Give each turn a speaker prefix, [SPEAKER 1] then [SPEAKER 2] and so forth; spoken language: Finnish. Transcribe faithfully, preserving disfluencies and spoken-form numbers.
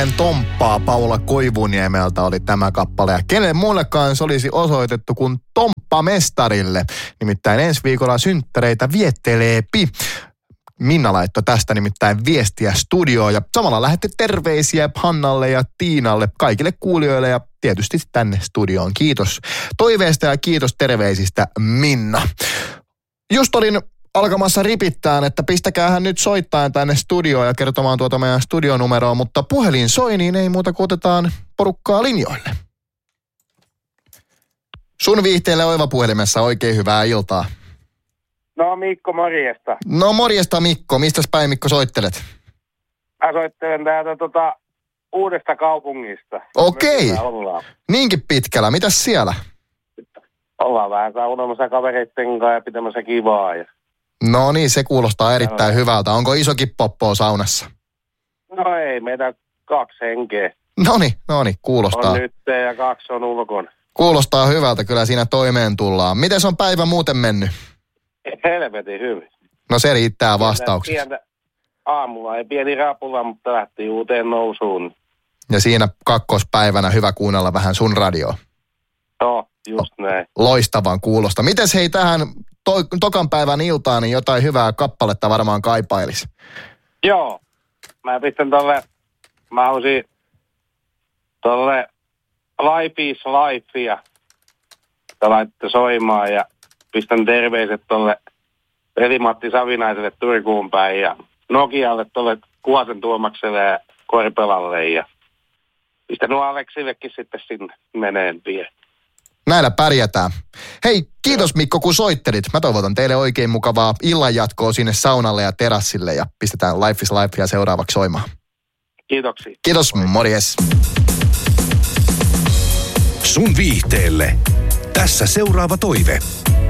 [SPEAKER 1] Tomppaa Paula Koivuniemeltä oli tämä kappale. Ja kelle muullekaan se olisi osoitettu kuin Tomppa-mestarille. Nimittäin ensi viikolla synttäreitä vietteleepi. Minna laittoi tästä nimittäin viestiä studioon ja samalla lähetti terveisiä Hannalle ja Tiinalle, kaikille kuulijoille ja tietysti tänne studioon. Kiitos toiveesta ja kiitos terveisistä, Minna. Just olin alkamassa ripittään, että pistäkäähän nyt soittaen tänne studioon ja kertomaan tuota meidän studionumeroa, mutta puhelin soi, niin ei muuta kuin otetaan porukkaa linjoille. Sun viihteelle Oiva puhelimessa oikein hyvää iltaa.
[SPEAKER 2] No Mikko, morjesta.
[SPEAKER 1] No morjesta Mikko, mistäs päin Mikko soittelet?
[SPEAKER 2] Mä soittelen täältä tota Uudesta kaupungista.
[SPEAKER 1] Okei, niinkin pitkällä. Mitäs siellä?
[SPEAKER 2] Ollaan vähän saunomassa kavereitten kanssa ja pitämässä kivaa. Ja...
[SPEAKER 1] No niin, se kuulostaa erittäin no, hyvältä. Onko isokin poppoa saunassa?
[SPEAKER 2] No ei, meitä kaksi henkeä.
[SPEAKER 1] Noniin, noniin, kuulostaa.
[SPEAKER 2] On nyt ja kaksi on ulkona.
[SPEAKER 1] Kuulostaa hyvältä, kyllä siinä toimeen tullaan. Miten on päivä muuten mennyt?
[SPEAKER 2] Helvetin hyvin.
[SPEAKER 1] No se riittää vastaukseksi.
[SPEAKER 2] Pientä, aamulla ei pieni rapulla, mutta lähti uuteen nousuun.
[SPEAKER 1] Ja siinä kakkospäivänä hyvä kuunnella vähän sun radioa.
[SPEAKER 2] No, just näin.
[SPEAKER 1] Loistavan kuulosta. Mites hei tähän to- tokan päivän iltaan, niin jotain hyvää kappaletta varmaan kaipailisi?
[SPEAKER 2] Joo. Mä pistän tolle, mä halusin tolle Life is Life ja laitte soimaan ja pistän terveiset tolle Veli-Matti Savinaiselle Turkuun päin ja Nokialle tolle Kuosen Tuomakselle ja Korpelalle ja pistän nuo Aleksillekin sitten sinne meneen vie.
[SPEAKER 1] Näillä pärjätään. Hei, kiitos Mikko kun soittelit. Mä toivotan teille oikein mukavaa illanjatkoa sinne saunalle ja terassille ja pistetään Life is Life ja seuraavaksi soimaan.
[SPEAKER 2] Kiitoksia.
[SPEAKER 1] Kiitos, morjes.
[SPEAKER 3] Sun viihteelle. Tässä seuraava toive.